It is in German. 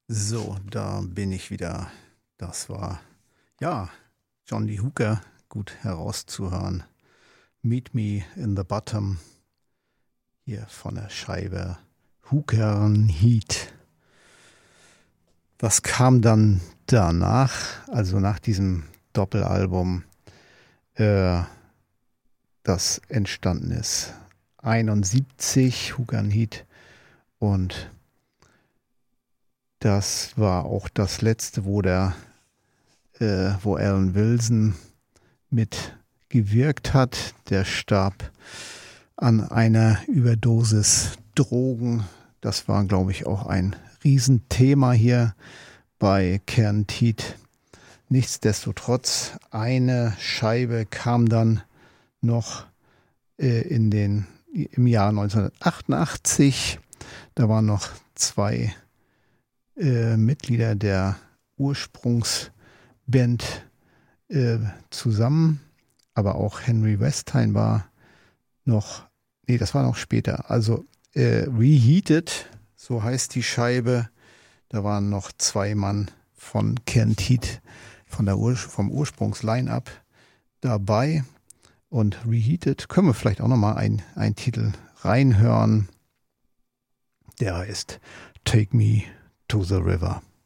So, da bin ich wieder. Das war, ja, John Lee Hooker, gut herauszuhören. Meet Me in the Bottom, hier von der Scheibe Hooker Heat. Was kam dann danach, also nach diesem Doppelalbum, das entstanden ist? 71, Hooker Heat, und das war auch das letzte, wo Alan Wilson mitgewirkt hat. Der starb an einer Überdosis Drogen. Das war, glaube ich, auch ein Riesenthema hier bei Kern Heat. Nichtsdestotrotz, eine Scheibe kam dann noch im Jahr 1988. Da waren noch zwei Mitglieder der Ursprungsband zusammen, aber auch Henry Westine war noch, das war noch später, also Reheated, so heißt die Scheibe, da waren noch zwei Mann von Kent Heat, vom Ursprungs-Line-Up dabei, und Reheated können wir vielleicht auch nochmal einen Titel reinhören, der heißt Take Me to the River.